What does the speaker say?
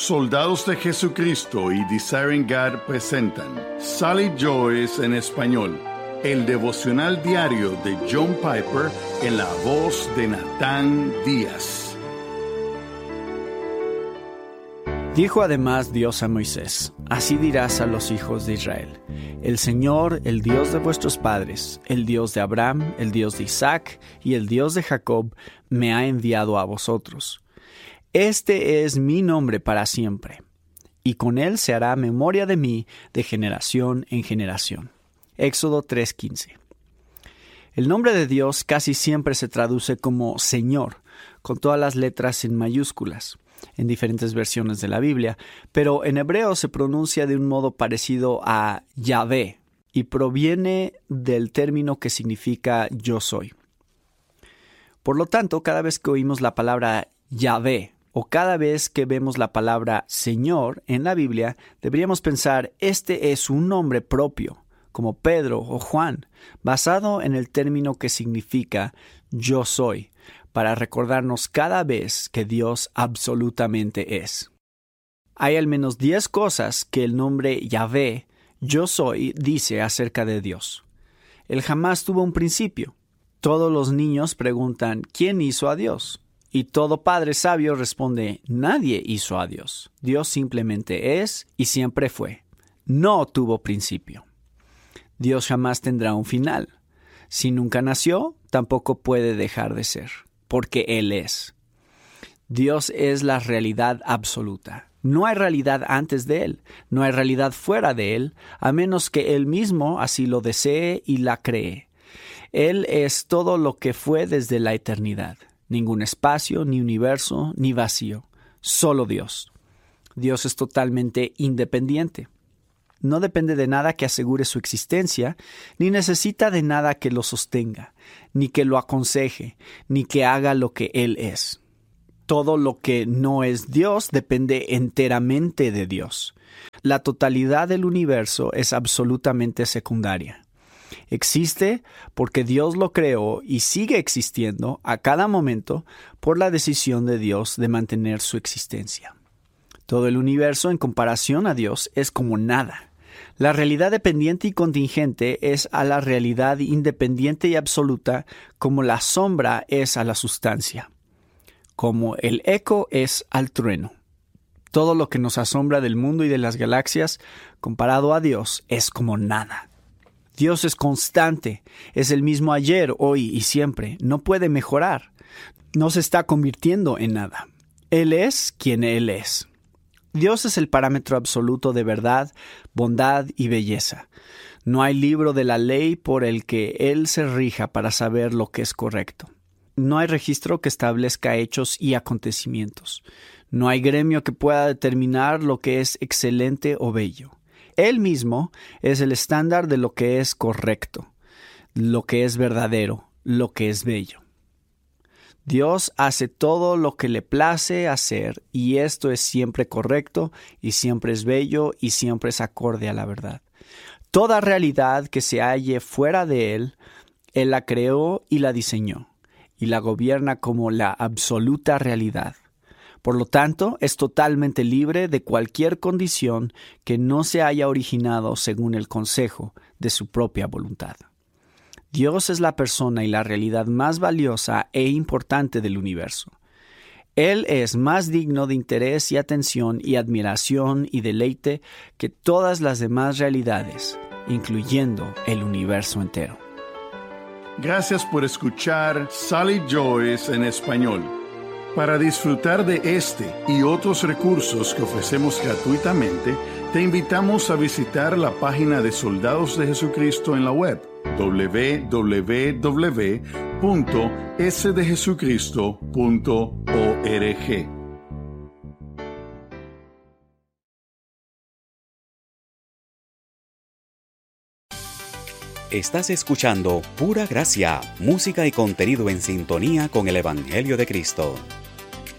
Soldados de Jesucristo y Desiring God presentan Sally Joyce en español, el devocional diario de John Piper en la voz de Natán Díaz. Dijo además Dios a Moisés: así dirás a los hijos de Israel: el Señor, el Dios de vuestros padres, el Dios de Abraham, el Dios de Isaac y el Dios de Jacob, me ha enviado a vosotros. Este es mi nombre para siempre, y con él se hará memoria de mí de generación en generación. Éxodo 3:15. El nombre de Dios casi siempre se traduce como Señor, con todas las letras en mayúsculas, en diferentes versiones de la Biblia, pero en hebreo se pronuncia de un modo parecido a Yahvé, y proviene del término que significa yo soy. Por lo tanto, cada vez que oímos la palabra Yahvé, o cada vez que vemos la palabra Señor en la Biblia, deberíamos pensar: este es un nombre propio, como Pedro o Juan, basado en el término que significa yo soy, para recordarnos cada vez que Dios absolutamente es. Hay al menos 10 cosas que el nombre Yahvé, yo soy, dice acerca de Dios. Él jamás tuvo un principio. Todos los niños preguntan: ¿quién hizo a Dios? Y todo padre sabio responde: nadie hizo a Dios. Dios simplemente es y siempre fue. No tuvo principio. Dios jamás tendrá un final. Si nunca nació, tampoco puede dejar de ser, porque Él es. Dios es la realidad absoluta. No hay realidad antes de Él, no hay realidad fuera de Él, a menos que Él mismo así lo desee y la cree. Él es todo lo que fue desde la eternidad. Ningún espacio, ni universo, ni vacío. Solo Dios. Dios es totalmente independiente. No depende de nada que asegure su existencia, ni necesita de nada que lo sostenga, ni que lo aconseje, ni que haga lo que Él es. Todo lo que no es Dios depende enteramente de Dios. La totalidad del universo es absolutamente secundaria. Existe porque Dios lo creó y sigue existiendo a cada momento por la decisión de Dios de mantener su existencia. Todo el universo en comparación a Dios es como nada. La realidad dependiente y contingente es a la realidad independiente y absoluta como la sombra es a la sustancia, como el eco es al trueno. Todo lo que nos asombra del mundo y de las galaxias comparado a Dios es como nada. Dios es constante, es el mismo ayer, hoy y siempre. No puede mejorar. No se está convirtiendo en nada. Él es quien Él es. Dios es el parámetro absoluto de verdad, bondad y belleza. No hay libro de la ley por el que Él se rija para saber lo que es correcto. No hay registro que establezca hechos y acontecimientos. No hay gremio que pueda determinar lo que es excelente o bello. Él mismo es el estándar de lo que es correcto, lo que es verdadero, lo que es bello. Dios hace todo lo que le place hacer, y esto es siempre correcto, y siempre es bello, y siempre es acorde a la verdad. Toda realidad que se halle fuera de Él, Él la creó y la diseñó, y la gobierna como la absoluta realidad. Por lo tanto, es totalmente libre de cualquier condición que no se haya originado según el consejo de su propia voluntad. Dios es la persona y la realidad más valiosa e importante del universo. Él es más digno de interés y atención y admiración y deleite que todas las demás realidades, incluyendo el universo entero. Gracias por escuchar Sally Joyce en español. Para disfrutar de este y otros recursos que ofrecemos gratuitamente, te invitamos a visitar la página de Soldados de Jesucristo en la web, www.sdejesucristo.org. Estás escuchando Pura Gracia, música y contenido en sintonía con el Evangelio de Cristo.